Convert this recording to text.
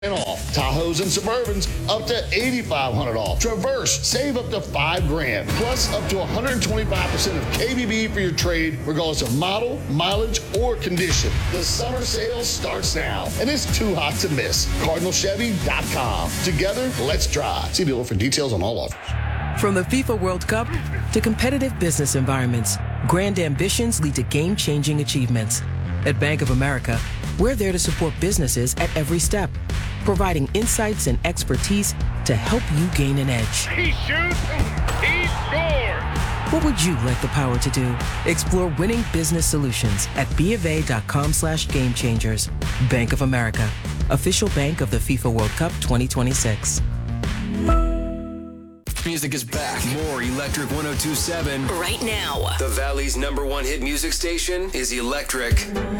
off. Tahoes and Suburbans up to $8,500 off. Traverse, save up to $5,000. Plus up to 125% of KBB for your trade, regardless of model, mileage, or condition. The summer sale starts now, and it's too hot to miss. CardinalChevy.com. Together, let's drive. See dealer for details on all offers. From the FIFA World Cup to competitive business environments, grand ambitions lead to game-changing achievements. At Bank of America, we're there to support businesses at every step, providing insights and expertise to help you gain an edge. He shoots, he scores! What would you like the power to do? Explore winning business solutions at BofA.com/gamechangers. Bank of America, official bank of the FIFA World Cup 2026. Music is back. More Electric 102.7. Right now. The Valley's #1 hit music station is Electric.